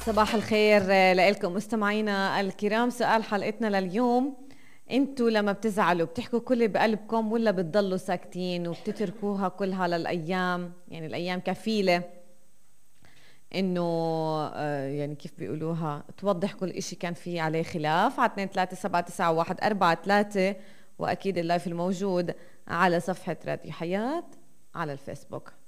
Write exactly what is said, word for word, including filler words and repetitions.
صباح الخير لكم مستمعينا الكرام. سؤال حلقتنا لليوم: انتوا لما بتزعلوا بتحكوا كل اللي بقلبكم ولا بتضلوا ساكتين وبتتركوها كلها للأيام؟ يعني الأيام كفيلة انه آه، يعني كيف بيقولوها توضح كل اشي كان فيه عليه خلاف. على اثنين ثلاثة سبعة تسعة واحد أربعة ثلاثة، واكيد اللايف الموجود على صفحة راديو حياة على الفيسبوك.